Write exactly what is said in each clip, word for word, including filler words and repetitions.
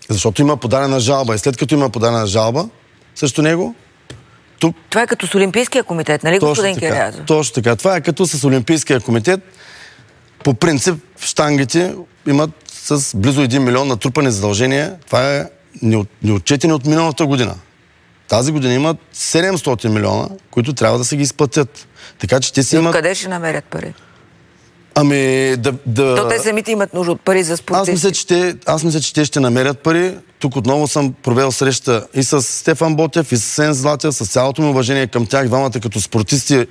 Защото има подадена жалба. И след като има подадена жалба срещу него, тук... Това е като с Олимпийския комитет, нали, господин Кирязов? Точно така. Това е като с Олимпийския комитет. По принцип, щангите имат с близо един милион натрупани задължения. Това е неотчетени от миналата година. Тази година имат седемстотин милиона, които трябва да се ги изплатят. Така че те си имат... Откъде ще намерят пари? Ами да... да... То те самите имат нужда от пари за спортисти. Аз мисля, че те, аз мисля, че те ще намерят пари. Тук отново съм провел среща и с Стефан Ботев, и с Сен Златев, с цялото ми уважение към тях, двамата като спортисти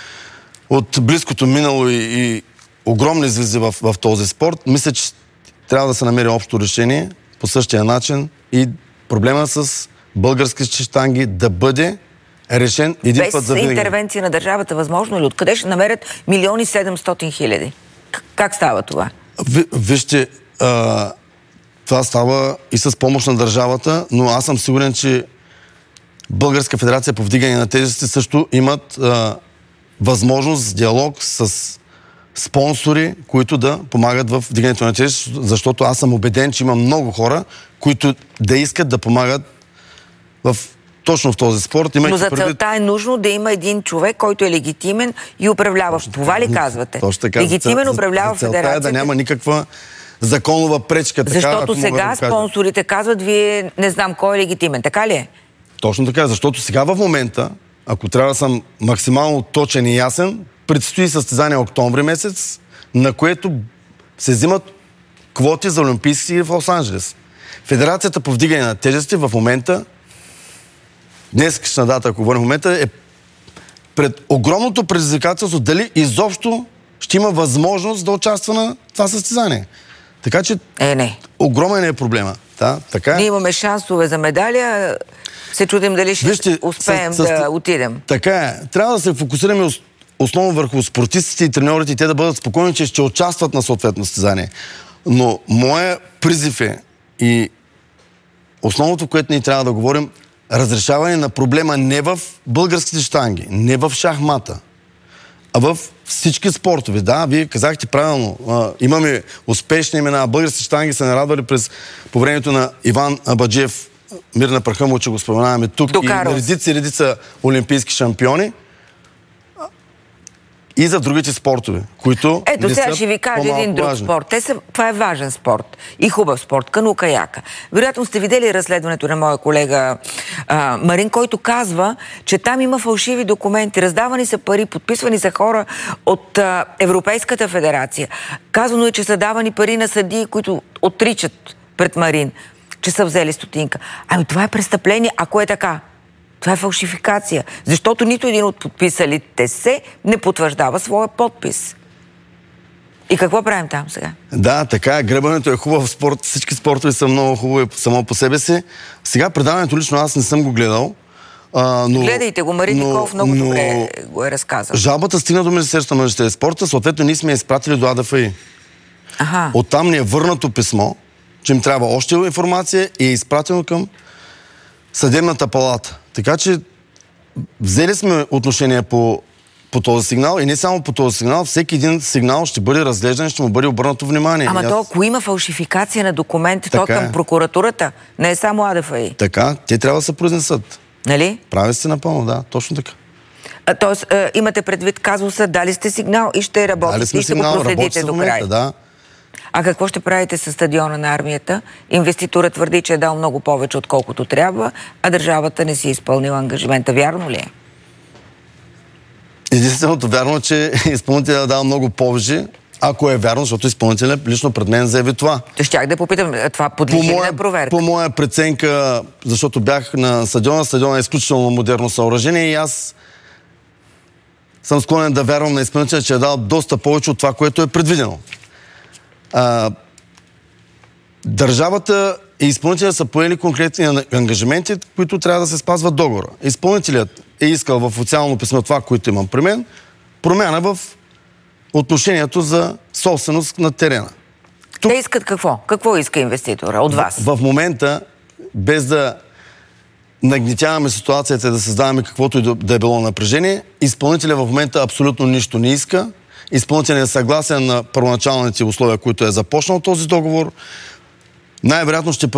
от близкото минало и, и огромни звезди в, в този спорт. Мисля, че трябва да се намери общо решение по същия начин и проблема с българските щанги да бъде решен един без път за винаги. Без интервенция на държавата, възможно ли? Откъде ще намерят милиони седемстотин хиляди? Как става това? Ви, вижте, а, това става и с помощ на държавата, но аз съм сигурен, че Българска федерация по вдигане на тежести също имат а, възможност за диалог с спонсори, които да помагат в вдигането на тежести, защото аз съм убеден, че има много хора, които да искат да помагат в точно в този спорт. Но за целта предвид... е нужно да има един човек, който е легитимен и управлява. Точно това ли казвате? Точно така. Легитимен за, управлява за, за федерацията. Целта е да няма никаква законова пречка. Така, защото сега да спонсорите казват, вие не знам кой е легитимен. Така ли е? Точно така, защото сега в момента, ако трябва да съм максимално точен и ясен, предстои състезание октомври месец, на което се взимат квоти за олимпийски игри в Лос-Анджелес. Федерацията по вдигане на тежести в момента, днескашна дата, ако говорим в момента, е пред огромното предизвикателство дали изобщо ще има възможност да участва на това състезание. Така че е, не. огромен е проблема. Да, така е. Ние имаме шансове за медалия, се чудим дали ще Вижте, успеем с, с, да отидем. Така е. Трябва да се фокусираме основно върху спортистите и треньорите и те да бъдат спокойни, че ще участват на съответно състезание. Но моя призив е и основното, което ние трябва да говорим, разрешаване на проблема не в българските щанги, не в шахмата, а в всички спортове. Да, вие казахте правилно, а, имаме успешни имена. Българските щанги са нарадвали през по времето на Иван Абаджиев, мир на праха му, че го споменаваме тук, Докарос. И редици, редица олимпийски шампиони. И за другите спортове, които Ето, сега ще ви кажа един друг важни. спорт. Те са, това е важен спорт. И хубав спорт. Кану-каяка. Вероятно сте видели разследването на моя колега а, Марин, който казва, че там има фалшиви документи. Раздавани са пари, подписвани са хора от а, Европейската федерация. Казано е, че са давани пари на съдии, които отричат пред Марин, че са взели стотинка. Ами това е престъпление, ако е така. Това е фалшификация. Защото нито един от подписалите се не потвърждава своя подпис. И какво правим там сега? Да, така е. Гребането е хубав спорт. Всички спортове са много хубави само по себе си. Сега предаването лично аз не съм го гледал. А, но, Гледайте го, Марин Николов много но, добре го е разказал. Жалбата стигна до Министерството на младежта и спорта, съответно ние сме изпратили до АДФИ. Ага. Оттам ни е върнато писмо, че им трябва още информация и е изпратено към Съдебната палата. Така че взели сме отношение по, по този сигнал и не само по този сигнал, всеки един сигнал ще бъде разглеждан, ще му бъде обърнато внимание. Ама аз... то, ако има фалшификация на документ, то към е. прокуратурата, не е само АДФИ. Така, те трябва да се произнесат. Нали? Прави сте напълно, да, точно така. А, тоест, а, имате предвид казуса, дали сте сигнал и ще работите, и ще го проследите до край. Да. А какво ще правите с стадиона на армията? Инвеститорът твърди, че е дал много повече, отколкото трябва, а държавата не си е изпълнила ангажимента. Вярно ли е? Единственото вярно е, че изпълнителят е дал много повече, ако е вярно, защото изпълнителят лично пред мен заяви това. Щях да попитам, това подлежи на проверка? По моя преценка, защото бях на стадиона, стадиона е изключително модерно съоръжение и аз съм склонен да вярвам на изпълнителя, че е дал доста повече от това, което е предвидено. А, държавата и изпълнителят са поели конкретни ангажименти, които трябва да се спазват договора. Изпълнителят е искал в официално писмо това, което имам при мен, промяна в отношението за собственост на терена. Тук, Те искат какво? Какво иска инвеститора от вас? В, в момента, без да нагнетяваме ситуацията и да създаваме каквото и да е било напрежение, изпълнителят в момента абсолютно нищо не иска. Изпълнителят е съгласен на първоначалните условия, които е започнал този договор. Най-вероятно ще